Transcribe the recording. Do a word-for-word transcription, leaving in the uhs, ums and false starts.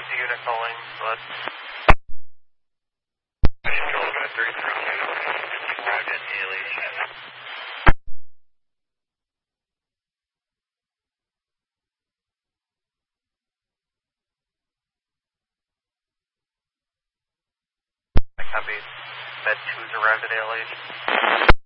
fifty unit calling, but... Control about three three two, arrived at A L H. Copy. Med two's arrived at A L H.